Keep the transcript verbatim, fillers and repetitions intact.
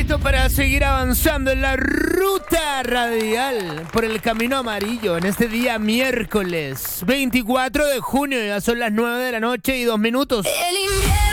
listo para seguir avanzando en la ruta radial por el camino amarillo en este día miércoles veinticuatro de junio. Ya son las nueve de la noche y dos minutos. El